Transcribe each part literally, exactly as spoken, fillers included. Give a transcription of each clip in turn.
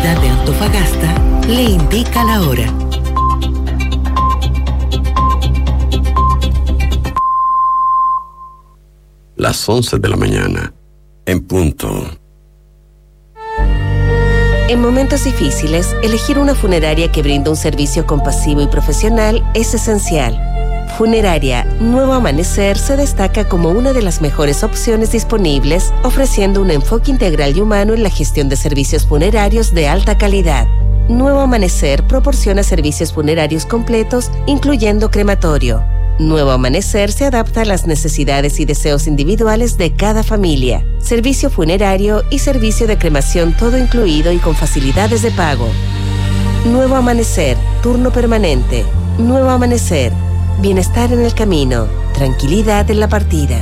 Universidad de Antofagasta le indica la hora. Las once de la mañana, en punto. En momentos difíciles, elegir una funeraria que brinda un servicio compasivo y profesional es esencial. Funeraria Nuevo Amanecer se destaca como una de las mejores opciones disponibles, ofreciendo un enfoque integral y humano en la gestión de servicios funerarios de alta calidad. Nuevo Amanecer proporciona servicios funerarios completos, incluyendo crematorio. Nuevo Amanecer se adapta a las necesidades y deseos individuales de cada familia. Servicio funerario y servicio de cremación todo incluido y con facilidades de pago. Nuevo Amanecer, turno permanente. Nuevo Amanecer, bienestar en el camino, tranquilidad en la partida.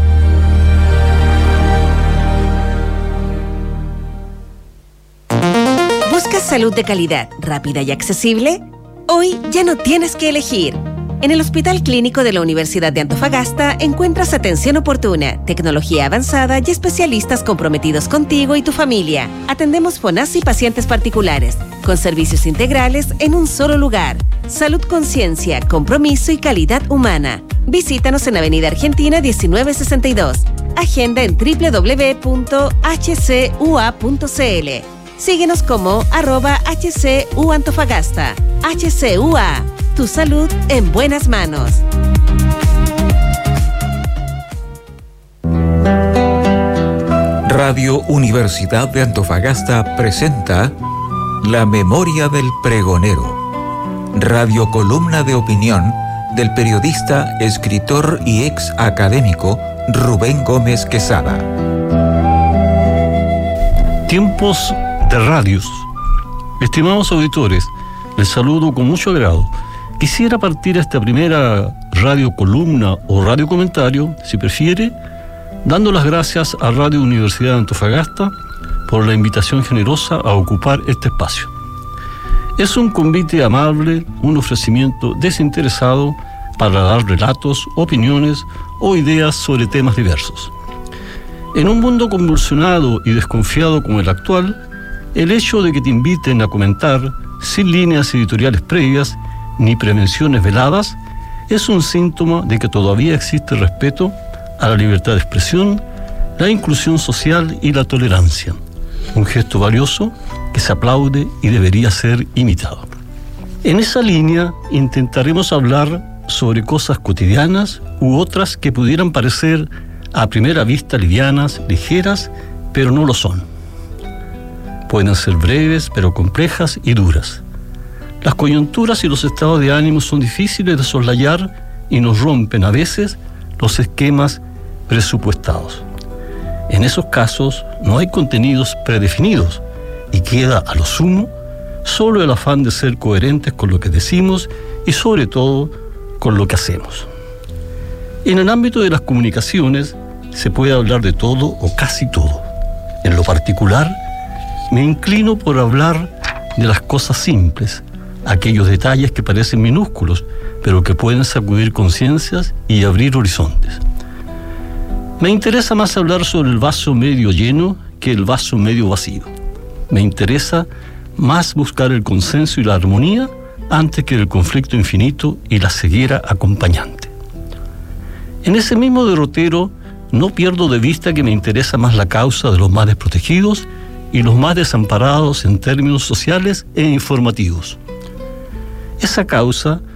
¿Buscas salud de calidad, rápida y accesible? Hoy ya no tienes que elegir. En el Hospital Clínico de la Universidad de Antofagasta encuentras atención oportuna, tecnología avanzada y especialistas comprometidos contigo y tu familia. Atendemos FONASA y pacientes particulares, con servicios integrales en un solo lugar. Salud, conciencia, compromiso y calidad humana. Visítanos en Avenida Argentina diecinueve sesenta y dos. Agenda en doble u doble u doble u punto h c u a punto c l. Síguenos como arroba H C U Antofagasta. H C U A. Tu salud en buenas manos. Radio Universidad de Antofagasta presenta La Memoria del Pregonero, radio columna de opinión del periodista, escritor y ex académico Rubén Gómez Quesada. Tiempos de radios. Estimados auditores, les saludo con mucho agrado. Quisiera partir esta primera radio columna o radio comentario, si prefiere, dando las gracias a Radio Universidad de Antofagasta por la invitación generosa a ocupar este espacio. Es un convite amable, un ofrecimiento desinteresado para dar relatos, opiniones o ideas sobre temas diversos. En un mundo convulsionado y desconfiado como el actual, el hecho de que te inviten a comentar sin líneas editoriales previas ni prevenciones veladas es un síntoma de que todavía existe respeto a la libertad de expresión, la inclusión social y la tolerancia. Un gesto valioso que se aplaude y debería ser imitado. En esa línea intentaremos hablar sobre cosas cotidianas u otras que pudieran parecer a primera vista livianas, ligeras, pero no lo son. Pueden ser breves, pero complejas y duras. Las coyunturas y los estados de ánimo son difíciles de soslayar y nos rompen a veces los esquemas presupuestados. En esos casos no hay contenidos predefinidos y queda a lo sumo solo el afán de ser coherentes con lo que decimos y sobre todo con lo que hacemos. En el ámbito de las comunicaciones se puede hablar de todo o casi todo. En lo particular, me inclino por hablar de las cosas simples, aquellos detalles que parecen minúsculos, pero que pueden sacudir conciencias y abrir horizontes. Me interesa más hablar sobre el vaso medio lleno que el vaso medio vacío. Me interesa más buscar el consenso y la armonía antes que el conflicto infinito y la ceguera acompañante. En ese mismo derrotero no pierdo de vista que me interesa más la causa de los más desprotegidos y los más desamparados en términos sociales e informativos. Esa causa